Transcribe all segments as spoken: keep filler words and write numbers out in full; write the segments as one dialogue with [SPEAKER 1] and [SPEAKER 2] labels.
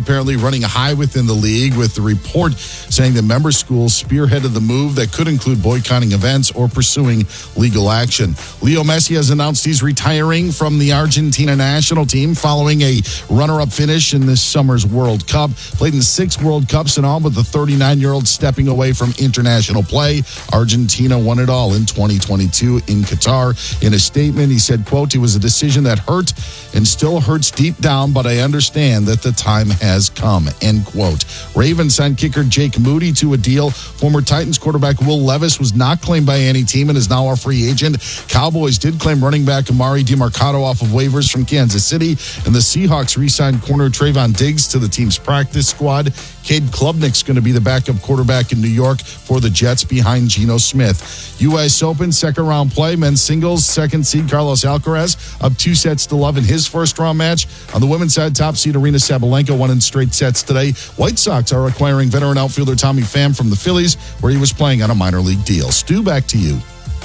[SPEAKER 1] apparently running high within the league, with the report saying that member schools spearheaded the move that could include boycotting events or pursuing legal action. Leo Messi has announced he's retiring from the Argentina national team following a runner-up finish in this summer's World Cup. Played in six World Cups in all, with the thirty-nine-year-old stepping away from international play. Argentina won it all in twenty twenty-two in Qatar. In a statement, he said, quote, "It was a decision that hurt and still hurts deep down, but I understand that the time has come," end quote. Ravens signed kicker Jake Moody to a deal. Former Titans quarterback Will Levis was not claimed by any team and is now a free agent. Cowboys did claim running back Amari DiMercato off of waivers from Kansas City, and the Seahawks re-signed corner Trayvon Diggs to the team's practice squad. Cade Klubnik's going to be the backup quarterback in New York for the Jets behind Geno Smith. U S Open second round play, men's singles, second seed Carlos Alcaraz up two sets to love in his first round match. On the women's side, top seed Arina Sabalenka won in straight sets today. White Sox are acquiring veteran outfielder Tommy Pham from the Phillies, where he was playing on a minor league deal. Stu, back to you.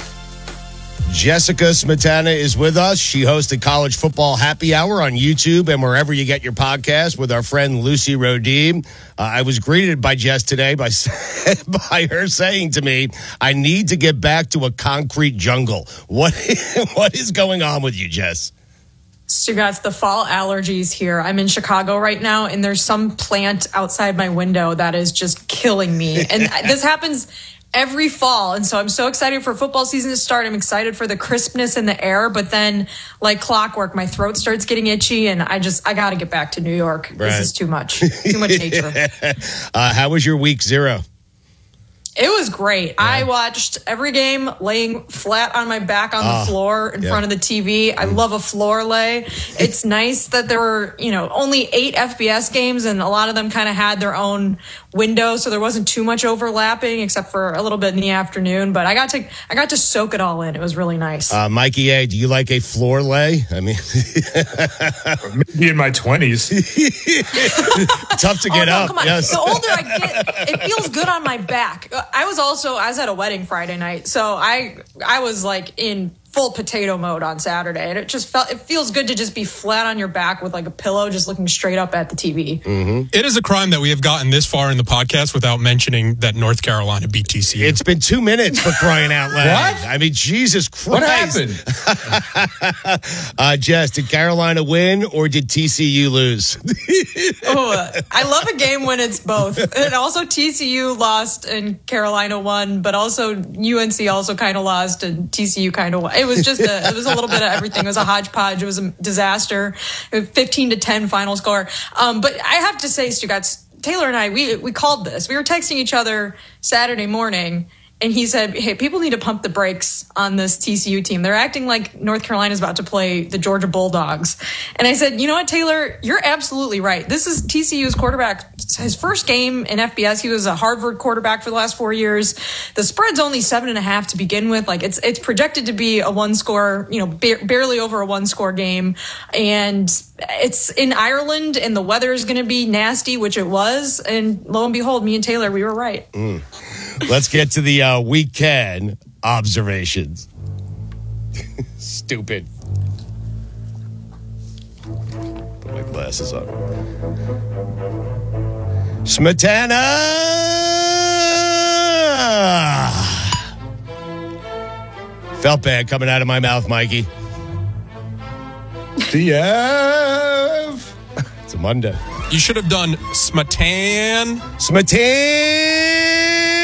[SPEAKER 2] Jessica Smetana is with us. She hosted College Football Happy Hour on YouTube and wherever you get your podcast with our friend Lucy Rodim. Uh, I was greeted by Jess today by, by her saying to me, "I need to get back to a concrete jungle." What, what is going on with you, Jess?
[SPEAKER 3] Stugotz, the fall allergies here. I'm in Chicago right now, and there's some plant outside my window that is just killing me. And this happens every fall, and so I'm so excited for football season to start. I'm excited for the crispness in the air, but then, like clockwork, my throat starts getting itchy, and I just I got to get back to New York. Right. This is too much, too much nature.
[SPEAKER 2] uh, how was your week zero?
[SPEAKER 3] It was great. Yeah. I watched every game laying flat on my back on oh, the floor in yeah. front of the T V. I love a floor lay. It's nice that there were, you know, only eight F B S games, and a lot of them kind of had their own window, so there wasn't too much overlapping except for a little bit in the afternoon. But I got to I got to soak it all in. It was really nice.
[SPEAKER 2] Uh, Mikey A, do you like a floor lay? I mean,
[SPEAKER 4] maybe in my twenties.
[SPEAKER 2] Tough to get
[SPEAKER 3] oh, no,
[SPEAKER 2] up.
[SPEAKER 3] Come on.
[SPEAKER 2] Yes.
[SPEAKER 3] The older I get, it feels good on my back. I was also I was at a wedding Friday night, so I I was like in full potato mode on Saturday, and it just felt it feels good to just be flat on your back with like a pillow, just looking straight up at the T V.
[SPEAKER 5] Mm-hmm. It is a crime that we have gotten this far in the podcast without mentioning that North Carolina beat T C U.
[SPEAKER 2] It's been two minutes for crying out loud.
[SPEAKER 4] What?
[SPEAKER 2] I mean, Jesus Christ!
[SPEAKER 4] What happened?
[SPEAKER 2] uh, Jess, did Carolina win or did T C U lose?
[SPEAKER 3] Oh, I love a game when it's both. And also T C U lost and Carolina won, but also U N C also kind of lost and T C U kind of won. It was just a, it was a little bit of everything. It was a hodgepodge. It was a disaster. fifteen to ten final score. Um, but I have to say, Stugotz, Taylor and I, we we called this. We were texting each other Saturday morning, and he said, "Hey, people need to pump the brakes on this T C U team. They're acting like North Carolina's about to play the Georgia Bulldogs." And I said, "You know what, Taylor? You're absolutely right. This is T C U's quarterback. His first game in F B S. He was a Harvard quarterback for the last four years. The spread's only seven and a half to begin with. Like it's it's projected to be a one score, you know, ba- barely over a one score game. And it's in Ireland, and the weather is going to be nasty, which it was. And lo and behold, me and Taylor, we were right."
[SPEAKER 2] Mm. Let's get to the uh, weekend observations. Stupid. Put my glasses on. Smetana! Felt bad coming out of my mouth, Mikey.
[SPEAKER 4] D F.
[SPEAKER 2] It's a Monday.
[SPEAKER 5] You should have done Smetan.
[SPEAKER 2] Smetana!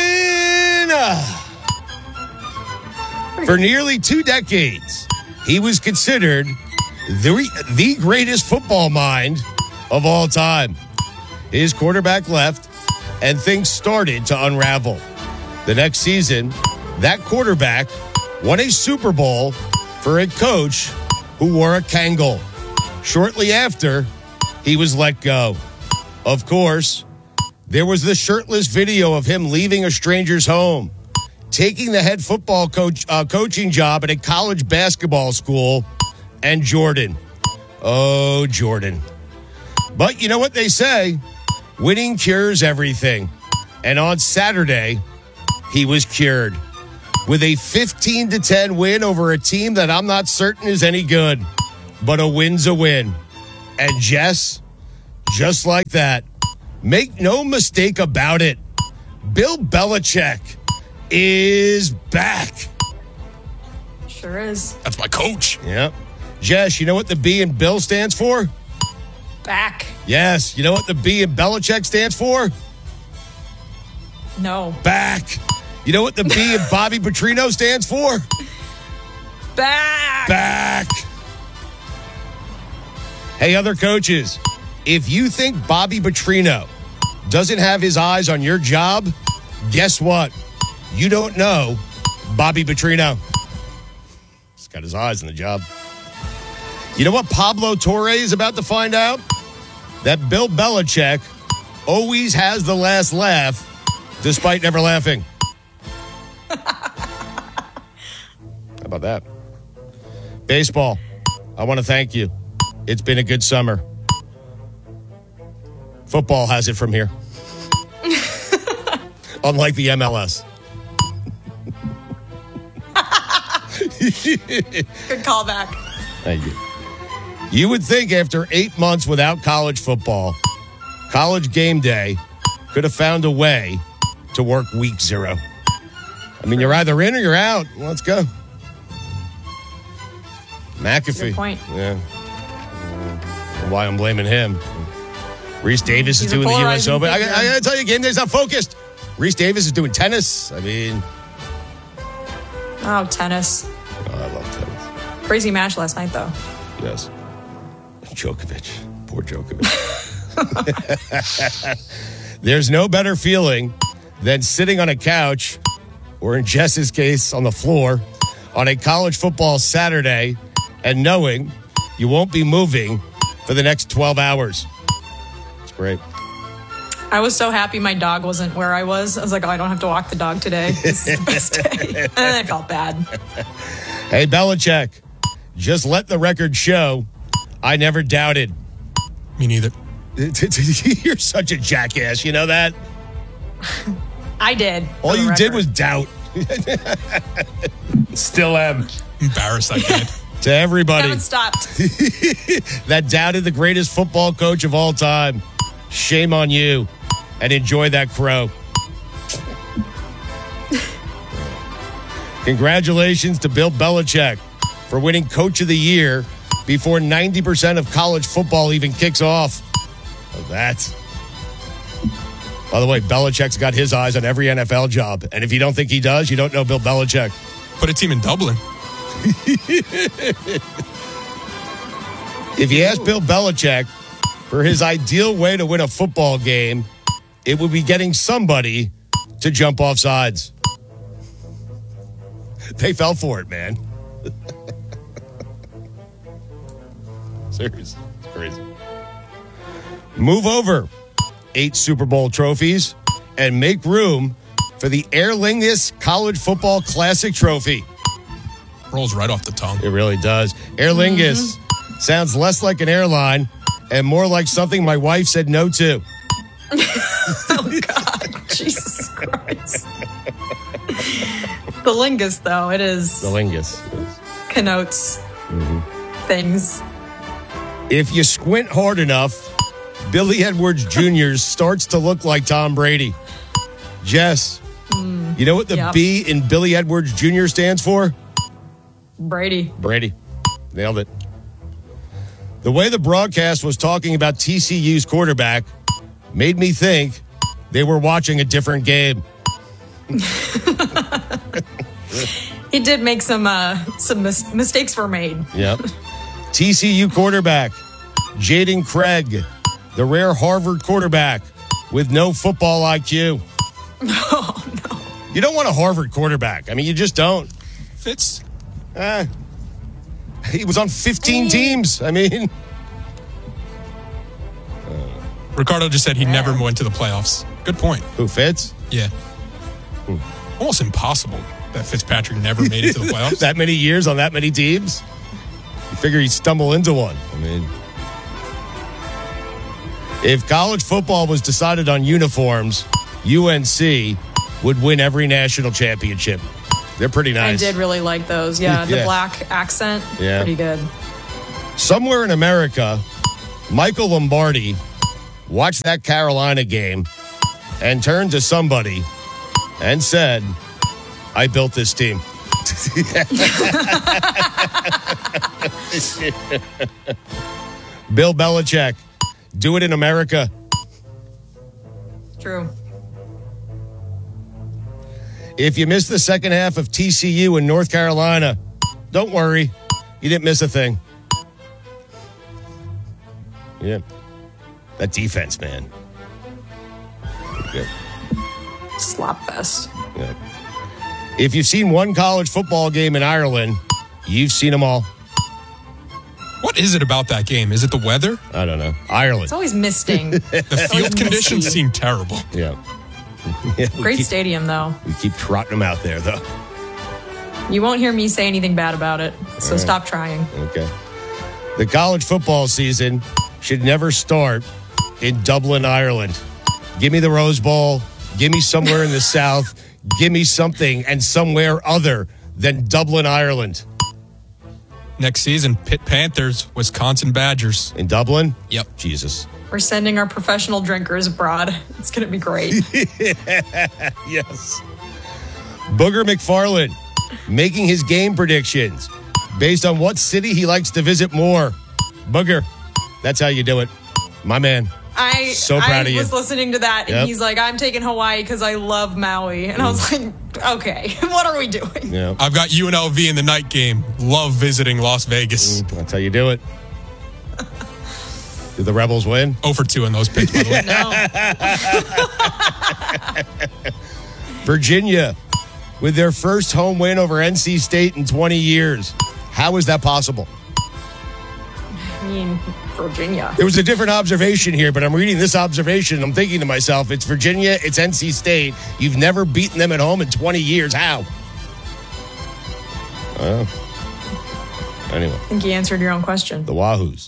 [SPEAKER 2] For nearly two decades, he was considered the, the greatest football mind of all time. His quarterback left, and things started to unravel. The next season, that quarterback won a Super Bowl for a coach who wore a Kangol. Shortly after, he was let go. Of course, there was the shirtless video of him leaving a stranger's home, taking the head football coach uh, coaching job at a college basketball school, and Jordan. Oh, Jordan. But you know what they say? Winning cures everything. And on Saturday, he was cured with a fifteen to ten win over a team that I'm not certain is any good. But a win's a win. And Jess, Just like that. Make no mistake about it. Bill Belichick is back.
[SPEAKER 3] Sure is.
[SPEAKER 5] That's my coach.
[SPEAKER 2] Yep. Jess, you know what the B in Bill stands for?
[SPEAKER 3] Back.
[SPEAKER 2] Yes. You know what the B in Belichick stands for?
[SPEAKER 3] No.
[SPEAKER 2] Back. You know what the B in Bobby Petrino stands for?
[SPEAKER 3] Back.
[SPEAKER 2] Back. Hey, other coaches, if you think Bobby Petrino doesn't have his eyes on your job, guess what? You don't know Bobby Petrino. He's got his eyes on the job. You know what Pablo Torre is about to find out? That Bill Belichick always has the last laugh, despite never laughing. How about that? Baseball, I want to thank you. It's been a good summer. Football has it from here. Unlike the M L S.
[SPEAKER 3] Good callback.
[SPEAKER 2] Thank you. You would think after eight months without college football, College Game Day could have found a way to work week zero. I mean, you're either in or you're out. Let's go. McAfee.
[SPEAKER 3] Good point.
[SPEAKER 2] Yeah. Why I'm blaming him. Reese Davis
[SPEAKER 3] He's
[SPEAKER 2] is
[SPEAKER 3] a
[SPEAKER 2] doing the U S
[SPEAKER 3] polarizing
[SPEAKER 2] Open. I,
[SPEAKER 3] figure.
[SPEAKER 2] I gotta tell you, Game Day's not focused. Reese Davis is doing tennis. I mean,
[SPEAKER 3] Oh, tennis.
[SPEAKER 2] oh, I love tennis.
[SPEAKER 3] Crazy match last night, though.
[SPEAKER 2] Yes. Djokovic. Poor Djokovic. There's no better feeling than sitting on a couch, or in Jess's case, on the floor, on a college football Saturday and knowing you won't be moving for the next twelve hours. It's great.
[SPEAKER 3] I was so happy my dog wasn't where I was. I was like, oh, I don't have to walk the dog today. This is the best day. And then I felt bad.
[SPEAKER 2] Hey, Belichick, just let the record show I never doubted.
[SPEAKER 5] Me neither.
[SPEAKER 2] You're such a jackass. You know that?
[SPEAKER 3] I did. for
[SPEAKER 2] All
[SPEAKER 3] the
[SPEAKER 2] you did
[SPEAKER 3] record.
[SPEAKER 2] was doubt.
[SPEAKER 4] Still am.
[SPEAKER 5] Embarrassed I did.
[SPEAKER 2] To everybody
[SPEAKER 3] Haven't stopped.
[SPEAKER 2] that doubted the greatest football coach of all time, shame on you, and enjoy that crow. Congratulations to Bill Belichick for winning Coach of the Year before ninety percent of college football even kicks off. Love that. By the way, Belichick's got his eyes on every N F L job. And if you don't think he does, you don't know Bill Belichick.
[SPEAKER 5] Put a team in Dublin.
[SPEAKER 2] If you ask Bill Belichick for his ideal way to win a football game, it would be getting somebody to jump off sides. They fell for it, man. Serious. It's crazy. Move over eight Super Bowl trophies and make room for the Aer Lingus College Football Classic Trophy.
[SPEAKER 5] Rolls right off the tongue.
[SPEAKER 2] It really does. Aer Lingus sounds less like an airline and more like something my wife said no to.
[SPEAKER 3] Oh, God. Jesus Christ. The lingus, though, it is
[SPEAKER 2] The Lingus.
[SPEAKER 3] connotes things.
[SPEAKER 2] If you squint hard enough, Billy Edwards Junior starts to look like Tom Brady. Jess, you know what the
[SPEAKER 3] Yep.
[SPEAKER 2] B in Billy Edwards Junior stands for?
[SPEAKER 3] Brady.
[SPEAKER 2] Brady. Nailed it. The way the broadcast was talking about T C U's quarterback made me think they were watching a different game.
[SPEAKER 3] He did make some uh, some mis- mistakes were made.
[SPEAKER 2] Yep. T C U quarterback, Jaden Craig, the rare Harvard quarterback with no football I Q.
[SPEAKER 3] Oh, no.
[SPEAKER 2] You don't want a Harvard quarterback. I mean, you just don't.
[SPEAKER 5] Fitz.
[SPEAKER 2] Eh. He was on fifteen teams. I mean,
[SPEAKER 5] Ricardo just said he never went to the playoffs. Good point.
[SPEAKER 2] who fits?
[SPEAKER 5] Yeah. Almost impossible that Fitzpatrick never made it to the playoffs.
[SPEAKER 2] That many years on that many teams? You figure he'd stumble into one. I mean, if college football was decided on uniforms, U N C would win every national championship. They're pretty nice.
[SPEAKER 3] I did really like those. Yeah, the
[SPEAKER 2] Yeah.
[SPEAKER 3] black accent.
[SPEAKER 2] Yeah.
[SPEAKER 3] Pretty good.
[SPEAKER 2] Somewhere in America, Michael Lombardi watched that Carolina game and turned to somebody and said, I built this team. Bill Belichick, do it in America.
[SPEAKER 3] True.
[SPEAKER 2] If you missed the second half of T C U in North Carolina, don't worry. You didn't miss a thing. Yeah. That defense, man. Good.
[SPEAKER 3] Slop fest.
[SPEAKER 2] Yeah. If you've seen one college football game in Ireland, you've seen them all.
[SPEAKER 5] What is it about that game? Is it the weather?
[SPEAKER 2] I don't know. Ireland.
[SPEAKER 3] It's always misting.
[SPEAKER 5] The field conditions seem terrible.
[SPEAKER 2] Yeah. Yeah, we
[SPEAKER 3] Great
[SPEAKER 2] keep,
[SPEAKER 3] stadium, though.
[SPEAKER 2] We keep trotting them out there, though.
[SPEAKER 3] You won't hear me say anything bad about it, so
[SPEAKER 2] right.
[SPEAKER 3] stop trying.
[SPEAKER 2] Okay. The college football season should never start in Dublin, Ireland. Give me the Rose Bowl. Give me somewhere in the South. Give me something and somewhere other than Dublin, Ireland.
[SPEAKER 5] Next season, Pitt Panthers, Wisconsin Badgers.
[SPEAKER 2] In Dublin?
[SPEAKER 5] Yep.
[SPEAKER 2] Jesus.
[SPEAKER 3] We're sending our professional drinkers abroad. It's going to be great.
[SPEAKER 2] Yes. Booger McFarland making his game predictions based on what city he likes to visit more. Booger, that's how you do it. My man.
[SPEAKER 3] I,
[SPEAKER 2] So proud
[SPEAKER 3] I
[SPEAKER 2] of you.
[SPEAKER 3] was listening to that, and
[SPEAKER 2] Yep.
[SPEAKER 3] he's like, I'm taking Hawaii because I love Maui. And I was like, okay, what are we doing?
[SPEAKER 2] Yeah.
[SPEAKER 5] I've got U N L V in the night game. Love visiting Las Vegas.
[SPEAKER 2] That's how you do it. Did the Rebels win?
[SPEAKER 5] oh for two in those picks, by the way.
[SPEAKER 3] No.
[SPEAKER 2] Virginia with their first home win over N C State in twenty years. How is that possible?
[SPEAKER 3] I mean, Virginia.
[SPEAKER 2] There was a different observation here, but I'm reading this observation and I'm thinking to myself, it's Virginia, it's N C State. You've never beaten them at home in twenty years. How? Oh. Anyway,
[SPEAKER 3] I think you answered your own question.
[SPEAKER 2] the Wahoos.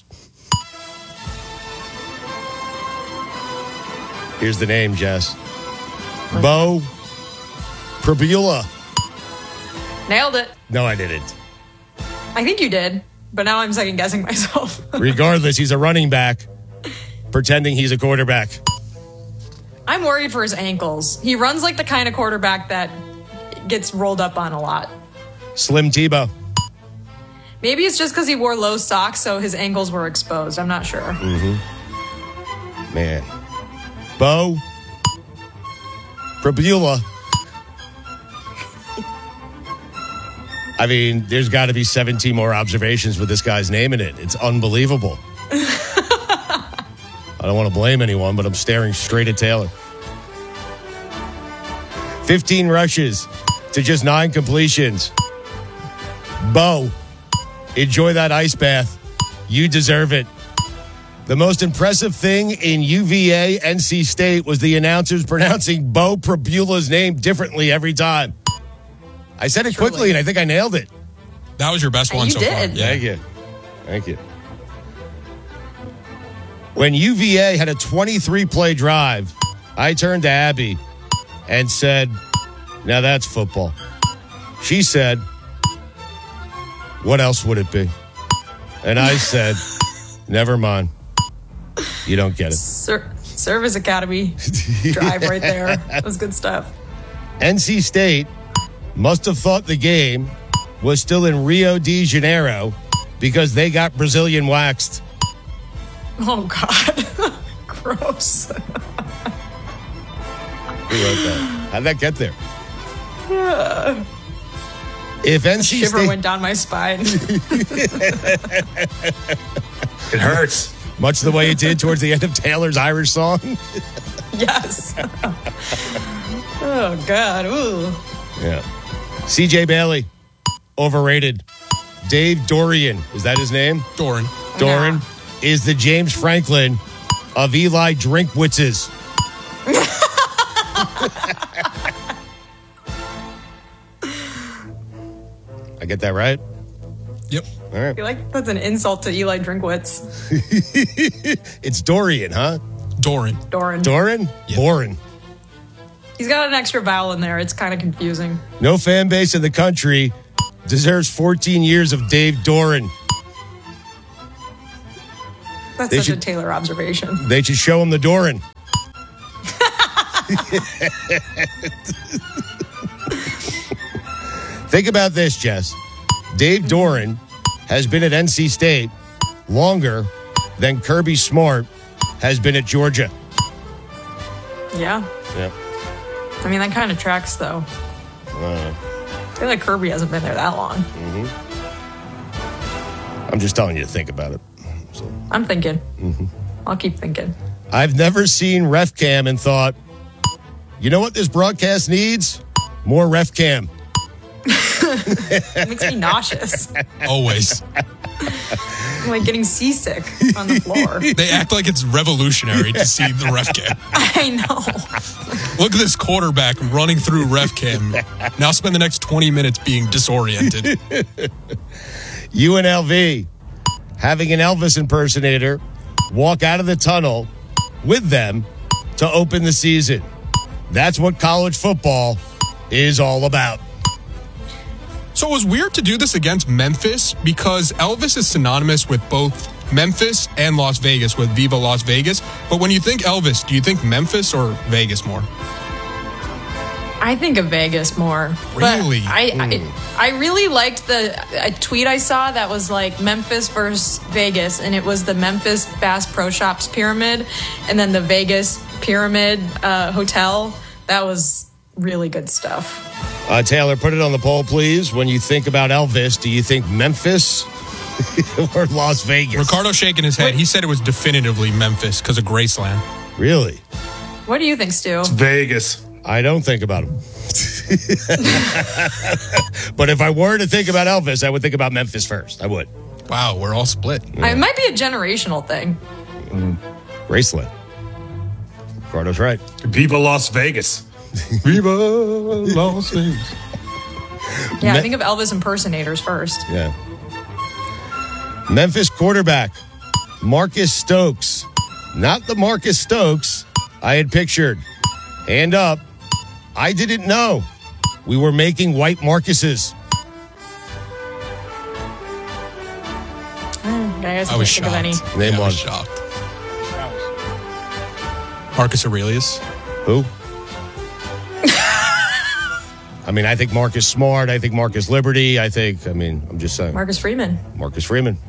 [SPEAKER 2] Here's the name, Jess. Bo Prabula.
[SPEAKER 3] Nailed it.
[SPEAKER 2] No, I didn't.
[SPEAKER 3] I think you did, but now I'm second guessing myself.
[SPEAKER 2] Regardless, he's a running back pretending he's a quarterback.
[SPEAKER 3] I'm worried for his ankles. He runs like the kind of quarterback that gets rolled up on a lot.
[SPEAKER 2] Slim Tebow.
[SPEAKER 3] Maybe it's just because he wore low socks, so his ankles were exposed. I'm not sure.
[SPEAKER 2] Mm-hmm. Man. Bo Prabula. I mean, there's got to be seventeen more observations with this guy's name in it. It's unbelievable. I don't want to blame anyone, but I'm staring straight at Taylor. fifteen rushes to just nine completions. Bo, enjoy that ice bath. You deserve it. The most impressive thing in U V A N C State was the announcers pronouncing Bo Prabula's name differently every time. I said it
[SPEAKER 3] Truly.
[SPEAKER 2] quickly, and I think I nailed it.
[SPEAKER 5] That was your best one
[SPEAKER 3] You
[SPEAKER 5] so
[SPEAKER 3] did.
[SPEAKER 5] far. Yeah.
[SPEAKER 2] Thank you. Thank you. When U V A had a twenty-three play drive, I turned to Abby and said, now that's football. She said, what else would it be? And I said, never mind. You don't get it.
[SPEAKER 3] Ser- Service Academy drive right there. That was good stuff.
[SPEAKER 2] N C State must have thought the game was still in Rio de Janeiro because they got Brazilian waxed.
[SPEAKER 3] Oh, God. Gross.
[SPEAKER 2] Who wrote that? How'd that get there?
[SPEAKER 3] Yeah.
[SPEAKER 2] If N C
[SPEAKER 3] Shiver
[SPEAKER 2] State,
[SPEAKER 3] went down my spine.
[SPEAKER 4] It hurts.
[SPEAKER 2] much the way it did towards the end of Taylor's Irish song.
[SPEAKER 3] Yes. Oh, God. Ooh.
[SPEAKER 2] Yeah. C J Bailey, overrated. Dave Dorian, is that his name?
[SPEAKER 5] Doran.
[SPEAKER 2] Doran
[SPEAKER 3] Nah.
[SPEAKER 2] is the James Franklin of Eli Drinkwitz's. I get that right?
[SPEAKER 5] Yep.
[SPEAKER 2] All right.
[SPEAKER 3] I feel like that's an insult to Eli Drinkwitz.
[SPEAKER 2] It's Dorian, huh?
[SPEAKER 5] Doran.
[SPEAKER 3] Doran.
[SPEAKER 2] Doran?
[SPEAKER 5] Yeah.
[SPEAKER 2] Boren.
[SPEAKER 3] He's got an extra vowel in there. It's kind of confusing.
[SPEAKER 2] No fan base in the country deserves fourteen years of Dave Doran.
[SPEAKER 3] That's
[SPEAKER 2] They
[SPEAKER 3] such
[SPEAKER 2] should-
[SPEAKER 3] a Taylor observation.
[SPEAKER 2] They should show him the Doran. Think about this, Jess. Dave Doran has been at N C State longer than Kirby Smart has been at Georgia.
[SPEAKER 3] Yeah.
[SPEAKER 2] Yeah.
[SPEAKER 3] I mean, that kind of tracks, though.
[SPEAKER 2] Uh,
[SPEAKER 3] I feel like Kirby hasn't been there that long.
[SPEAKER 2] I'm just telling you to think about it. So.
[SPEAKER 3] I'm thinking.
[SPEAKER 2] Mm-hmm.
[SPEAKER 3] I'll keep thinking.
[SPEAKER 2] I've never seen Ref Cam and thought, you know what this broadcast needs? More Ref Cam.
[SPEAKER 3] It makes me nauseous.
[SPEAKER 5] Always.
[SPEAKER 3] I'm like getting seasick on the floor.
[SPEAKER 5] They act like it's revolutionary to see the ref cam.
[SPEAKER 3] I know.
[SPEAKER 5] Look at this quarterback running through ref cam. Now spend the next twenty minutes being disoriented.
[SPEAKER 2] U N L V having an Elvis impersonator walk out of the tunnel with them to open the season. That's what college football is all about.
[SPEAKER 5] So it was weird to do this against Memphis because Elvis is synonymous with both Memphis and Las Vegas with Viva Las Vegas. But when you think Elvis, do you think Memphis or Vegas more?
[SPEAKER 3] I think of Vegas more. But
[SPEAKER 5] Really?
[SPEAKER 3] I, I I really liked the a tweet I saw that was like Memphis versus Vegas, and it was the Memphis Bass Pro Shops pyramid, and then the Vegas Pyramid uh, Hotel. That was really good stuff.
[SPEAKER 2] Uh, Taylor, put it on the poll, please. When you think about Elvis, do you think Memphis or Las Vegas?
[SPEAKER 5] Ricardo shaking his head. He said it was definitively Memphis because of Graceland.
[SPEAKER 2] Really?
[SPEAKER 3] What do you think, Stu?
[SPEAKER 4] Vegas.
[SPEAKER 2] I don't think about him. But if I were to think about Elvis, I would think about Memphis first. I would.
[SPEAKER 5] Wow, we're all split.
[SPEAKER 3] I, it might be a generational thing.
[SPEAKER 2] Graceland. Ricardo's right.
[SPEAKER 4] Viva Las Vegas.
[SPEAKER 5] Viva Las Vegas.
[SPEAKER 3] Yeah,
[SPEAKER 2] Me-
[SPEAKER 3] I think of Elvis impersonators first.
[SPEAKER 2] Yeah. Memphis quarterback Marcus Stokes. Not the Marcus Stokes I had pictured. Hand up. I didn't know we were making white Marcuses.
[SPEAKER 3] I guess
[SPEAKER 5] I was
[SPEAKER 3] can't think of any.
[SPEAKER 5] shocked.
[SPEAKER 2] Name
[SPEAKER 5] Yeah, I
[SPEAKER 2] one.
[SPEAKER 5] was shocked. Marcus Aurelius.
[SPEAKER 2] Who? I mean, I think Marcus Smart. I think Marcus Liberty. I think, I mean, I'm just saying.
[SPEAKER 3] Marcus Freeman.
[SPEAKER 2] Marcus Freeman.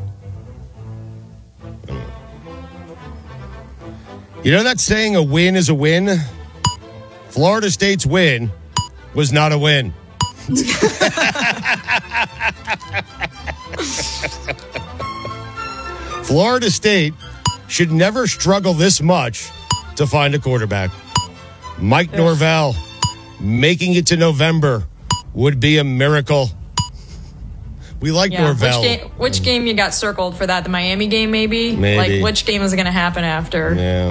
[SPEAKER 2] You know that saying, a win is a win? Florida State's win was not a win. Florida State should never struggle this much to find a quarterback. Mike Norvell making it to November would be a miracle. We like
[SPEAKER 3] Yeah.
[SPEAKER 2] Norvell.
[SPEAKER 3] Which game, which game you got circled for that? The Miami game, maybe?
[SPEAKER 2] Maybe.
[SPEAKER 3] Like, which game is going to happen after?
[SPEAKER 2] Yeah.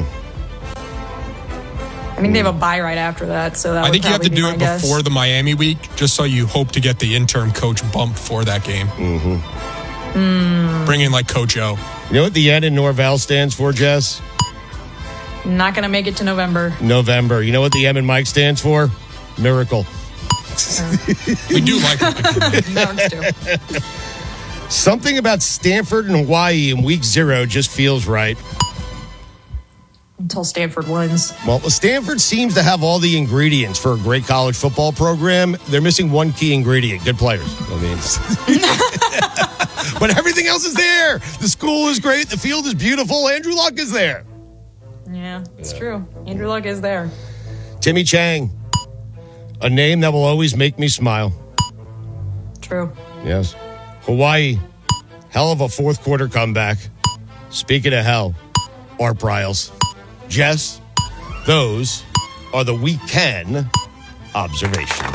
[SPEAKER 3] I think they have a bye right after that, so that
[SPEAKER 5] I
[SPEAKER 3] would
[SPEAKER 5] think you have to
[SPEAKER 3] probably
[SPEAKER 5] do
[SPEAKER 3] be
[SPEAKER 5] it
[SPEAKER 3] my guess.
[SPEAKER 5] before the Miami week, just so you hope to get the interim coach bump for that game.
[SPEAKER 2] Mm-hmm.
[SPEAKER 3] Mm.
[SPEAKER 5] Bring in like Coach O.
[SPEAKER 2] You know what the N in Norvell stands for, Jess?
[SPEAKER 3] Not going to make it to November.
[SPEAKER 2] November. You know what the M in Mike stands for? Miracle.
[SPEAKER 5] We do like it.
[SPEAKER 3] No, it's true.
[SPEAKER 2] Something about Stanford and Hawaii in week zero just feels right.
[SPEAKER 3] Until Stanford wins.
[SPEAKER 2] Well, Stanford seems to have all the ingredients for a great college football program. They're missing one key ingredient: good players. I mean, but everything else is there. The school is great. The field is beautiful. Andrew Luck is there.
[SPEAKER 3] Yeah, it's true. Andrew Luck is there.
[SPEAKER 2] Timmy Chang, a name that will always make me smile.
[SPEAKER 3] True.
[SPEAKER 2] Yes. Hawaii, hell of a fourth quarter comeback. Speaking of hell, Art Briles. Jess, those are the weekend observations.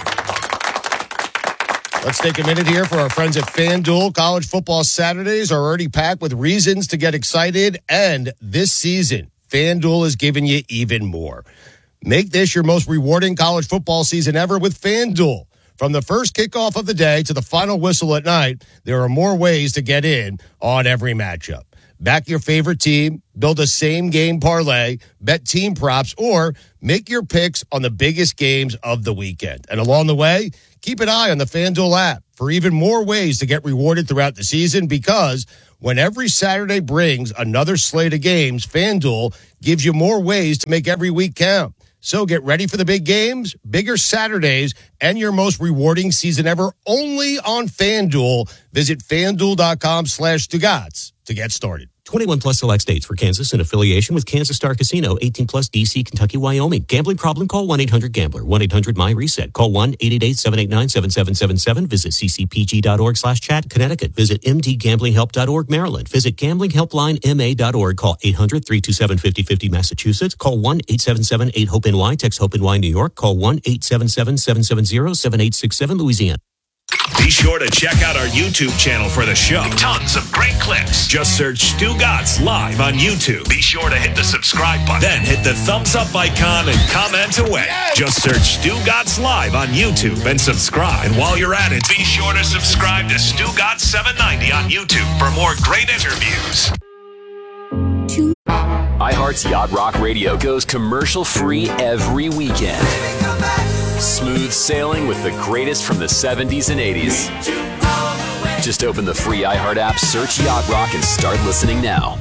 [SPEAKER 2] Let's take a minute here for our friends at FanDuel. College football Saturdays are already packed with reasons to get excited, and this season, FanDuel is giving you even more. Make this your most rewarding college football season ever with FanDuel. From the first kickoff of the day to the final whistle at night, there are more ways to get in on every matchup. Back your favorite team, build a same-game parlay, bet team props, or make your picks on the biggest games of the weekend. And along the way, keep an eye on the FanDuel app for even more ways to get rewarded throughout the season, because When every Saturday brings another slate of games, FanDuel gives you more ways to make every week count. So get ready for the big games, bigger Saturdays, and your most rewarding season ever only on FanDuel. Visit FanDuel.com slash Stugotz to get started.
[SPEAKER 6] twenty-one plus select states. For Kansas in affiliation with Kansas Star Casino. eighteen plus D C, Kentucky, Wyoming. Gambling problem? Call one eight hundred gambler. one eight hundred my reset. Call one eight eight eight, seven eight nine, seven seven seven seven. Visit ccpg.org slash chat. Connecticut. Visit m d gambling help dot org. Maryland. Visit gambling helpline m a dot org. Call eight hundred, three two seven, five oh five oh. Massachusetts. Call one eight seven seven, eight hope N Y. Text HOPE-N Y. New York. Call one eight seven seven, seven seven zero, seven eight six seven. Louisiana.
[SPEAKER 7] Be sure to check out our YouTube channel for the show. Tons of great clips. Just search Stugotz Live on YouTube. Be sure to hit the subscribe button. Then hit the thumbs up icon and comment away. Yes! Just search Stugotz Live on YouTube and subscribe. And while you're at it, be sure to subscribe to Stugotz seven ninety on YouTube for more great interviews.
[SPEAKER 8] iHeart's Yacht Rock Radio goes commercial-free every weekend. Smooth sailing with the greatest from the seventies and eighties. Just open the free iHeart app, search Yacht Rock, and start listening now.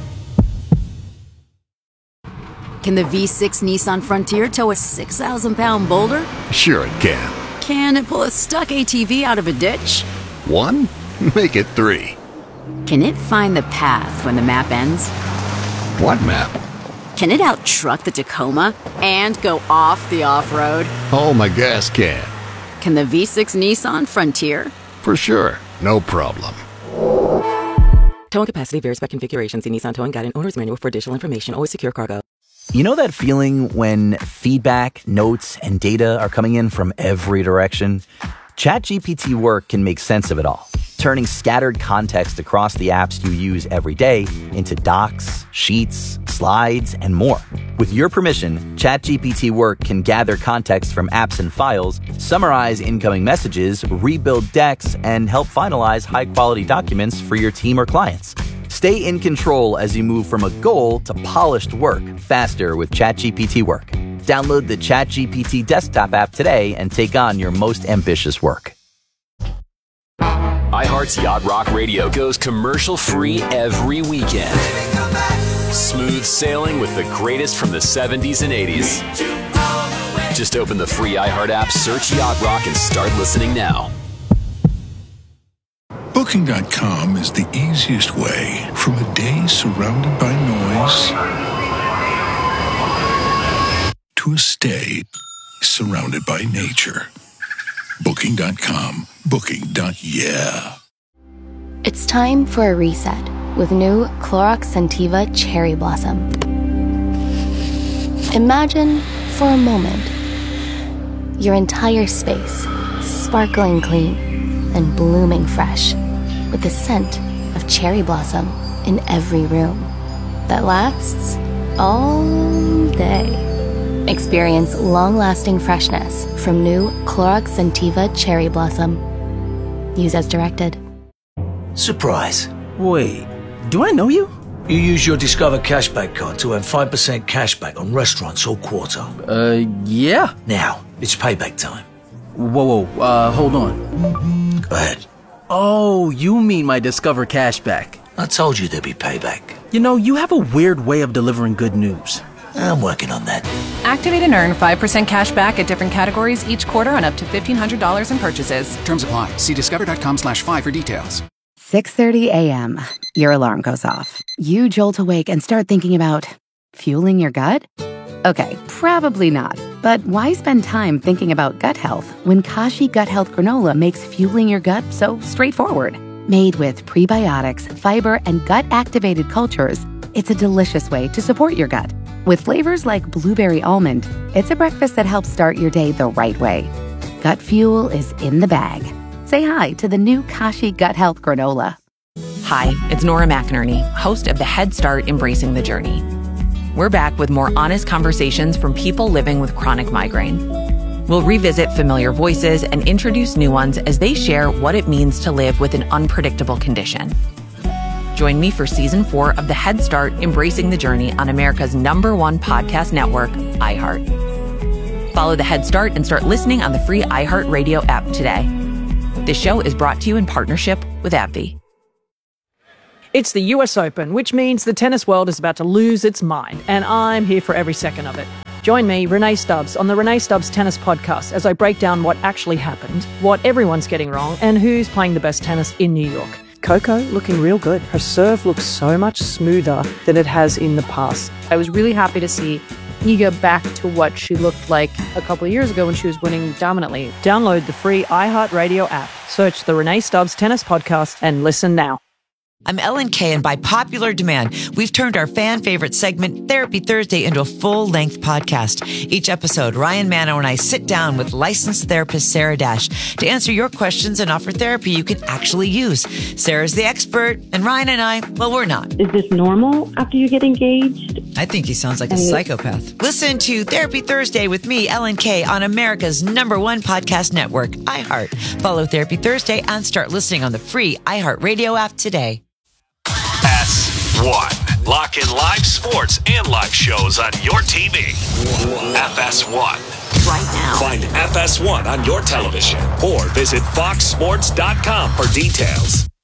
[SPEAKER 9] Can the V six Nissan Frontier tow a six thousand pound boulder?
[SPEAKER 10] Sure it can.
[SPEAKER 9] Can it pull a stuck A T V out of a ditch?
[SPEAKER 10] One? Make it three.
[SPEAKER 9] Can it find the path when the map ends?
[SPEAKER 10] What map?
[SPEAKER 9] Can it out-truck the Tacoma and go off the off-road?
[SPEAKER 10] Oh, my gas can.
[SPEAKER 9] Can the V six Nissan Frontier?
[SPEAKER 10] For sure. No problem.
[SPEAKER 11] Towing capacity varies by configuration. See Nissan Towing Guide and Owner's Manual for additional information. Always secure cargo.
[SPEAKER 12] You know that feeling when feedback, notes, and data are coming in from every direction? ChatGPT Work can make sense of it all, turning scattered context across the apps you use every day into docs, sheets, slides, and more. With your permission, ChatGPT Work can gather context from apps and files, summarize incoming messages, rebuild decks, and help finalize high-quality documents for your team or clients. Stay in control as you move from a goal to polished work faster with ChatGPT Work. Download the ChatGPT desktop app today and take on your most ambitious work.
[SPEAKER 8] iHeart's Yacht Rock Radio goes commercial-free every weekend. Smooth sailing with the greatest from the seventies and eighties. Just open the free iHeart app, search Yacht Rock, and start listening now.
[SPEAKER 13] Booking dot com is the easiest way from a day surrounded by noise to a stay surrounded by nature. Booking dot com. Booking. Yeah.
[SPEAKER 14] It's time for a reset with new Clorox Scentiva Cherry Blossom. Imagine, for a moment, your entire space sparkling clean and blooming fresh with the scent of cherry blossom in every room that lasts all day. Experience long-lasting freshness from new Clorox Scentiva Cherry Blossom. Use as directed.
[SPEAKER 15] Surprise. Wait, do I know you? You use your Discover Cashback card to earn five percent cashback on restaurants all quarter.
[SPEAKER 16] Uh, yeah.
[SPEAKER 15] Now, it's payback time.
[SPEAKER 16] Whoa, whoa, uh, hold on.
[SPEAKER 15] Go ahead.
[SPEAKER 16] Oh, you mean my Discover Cashback.
[SPEAKER 15] I told you there'd be payback.
[SPEAKER 16] You know, you have a weird way of delivering good news.
[SPEAKER 15] I'm working on that.
[SPEAKER 17] Activate and earn five percent cash back at different categories each quarter on up to fifteen hundred dollars in purchases.
[SPEAKER 18] Terms apply. See discover.com slash five for details.
[SPEAKER 19] six thirty a.m. Your alarm goes off. You jolt awake and start thinking about fueling your gut? Okay, probably not. But why spend time thinking about gut health when Kashi Gut Health Granola makes fueling your gut so straightforward? Made with prebiotics, fiber, and gut-activated cultures, it's a delicious way to support your gut. With flavors like blueberry almond, it's a breakfast that helps start your day the right way. Gut fuel is in the bag. Say hi to the new Kashi Gut Health Granola.
[SPEAKER 20] Hi, it's Nora McInerney, host of the Head Start Embracing the Journey. We're back with more honest conversations from people living with chronic migraine. We'll revisit familiar voices and introduce new ones as they share what it means to live with an unpredictable condition. Join me for season four of the Head Start Embracing the Journey on America's number one podcast network, iHeart. Follow the Head Start and start listening on the free iHeart Radio app today. This show is brought to you in partnership with AbbVie.
[SPEAKER 21] It's the U S Open, which means the tennis world is about to lose its mind, and I'm here for every second of it. Join me, Renee Stubbs, on the Renee Stubbs Tennis Podcast as I break down what actually happened, what everyone's getting wrong, and who's playing the best tennis in New York. Coco looking real good. Her serve looks so much smoother than it has in the past.
[SPEAKER 22] I was really happy to see Iga back to what she looked like a couple of years ago when she was winning dominantly.
[SPEAKER 21] Download the free iHeartRadio app, search the Renee Stubbs Tennis Podcast, and listen now.
[SPEAKER 23] I'm Ellen Kay, and by popular demand, we've turned our fan favorite segment, Therapy Thursday, into a full-length podcast. Each episode, Ryan Manno and I sit down with licensed therapist Sarah Dash to answer your questions and offer therapy you can actually use. Sarah's the expert, and Ryan and I, well, we're not.
[SPEAKER 24] Is this normal after you get engaged?
[SPEAKER 23] I think he sounds like a psychopath. Listen to Therapy Thursday with me, Ellen Kay, on America's number one podcast network, iHeart. Follow Therapy Thursday and start listening on the free iHeartRadio app today.
[SPEAKER 7] S one. Lock in live sports and live shows on your T V. F S one.
[SPEAKER 23] Right now.
[SPEAKER 7] Find F S one on your television or visit fox sports dot com for details.